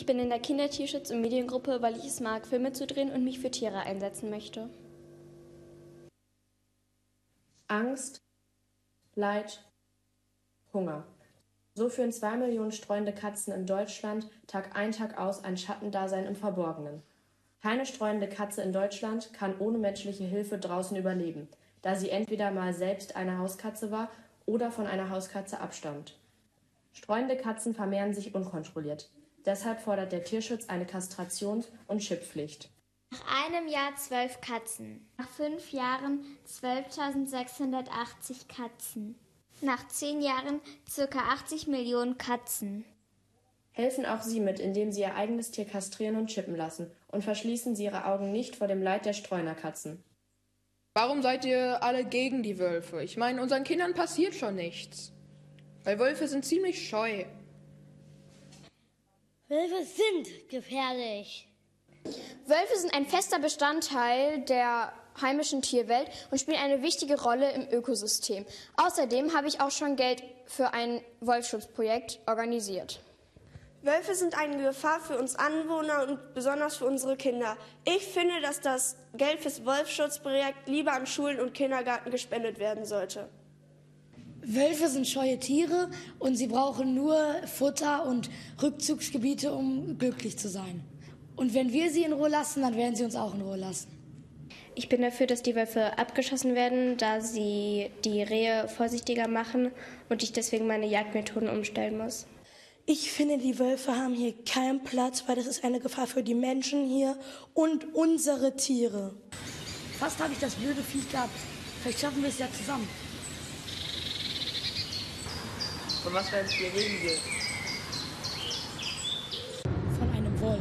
Ich bin in der Kindertierschutz- und Mediengruppe, weil ich es mag, Filme zu drehen und mich für Tiere einsetzen möchte. Angst, Leid, Hunger. So führen 2 Millionen streunende Katzen in Deutschland Tag ein, Tag aus ein Schattendasein im Verborgenen. Keine streunende Katze in Deutschland kann ohne menschliche Hilfe draußen überleben, da sie entweder mal selbst eine Hauskatze war oder von einer Hauskatze abstammt. Streunende Katzen vermehren sich unkontrolliert. Deshalb fordert der Tierschutz eine Kastrations- und Chipppflicht. Nach einem Jahr 12 Katzen. Nach 5 Jahren 12.680 Katzen. Nach 10 Jahren ca. 80 Millionen Katzen. Helfen auch Sie mit, indem Sie Ihr eigenes Tier kastrieren und chippen lassen und verschließen Sie Ihre Augen nicht vor dem Leid der Streunerkatzen. Warum seid ihr alle gegen die Wölfe? Ich meine, unseren Kindern passiert schon nichts. Weil Wölfe sind ziemlich scheu. Wölfe sind gefährlich. Wölfe sind ein fester Bestandteil der heimischen Tierwelt und spielen eine wichtige Rolle im Ökosystem. Außerdem habe ich auch schon Geld für ein Wolfsschutzprojekt organisiert. Wölfe sind eine Gefahr für uns Anwohner und besonders für unsere Kinder. Ich finde, dass das Geld fürs Wolfsschutzprojekt lieber an Schulen und Kindergärten gespendet werden sollte. Wölfe sind scheue Tiere und sie brauchen nur Futter und Rückzugsgebiete, um glücklich zu sein. Und wenn wir sie in Ruhe lassen, dann werden sie uns auch in Ruhe lassen. Ich bin dafür, dass die Wölfe abgeschossen werden, da sie die Rehe vorsichtiger machen und ich deswegen meine Jagdmethoden umstellen muss. Ich finde, die Wölfe haben hier keinen Platz, weil das ist eine Gefahr für die Menschen hier und unsere Tiere. Fast habe ich das blöde Vieh gehabt. Vielleicht schaffen wir es ja zusammen. Von was für ein Tier reden wir? Von einem Wolf.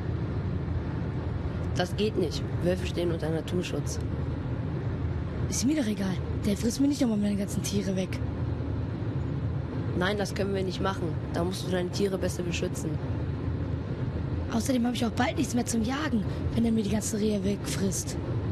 Das geht nicht. Wölfe stehen unter Naturschutz. Ist mir doch egal. Der frisst mir nicht nochmal meine ganzen Tiere weg. Nein, das können wir nicht machen. Da musst du deine Tiere besser beschützen. Außerdem habe ich auch bald nichts mehr zum Jagen, wenn er mir die ganze Rehe wegfrisst.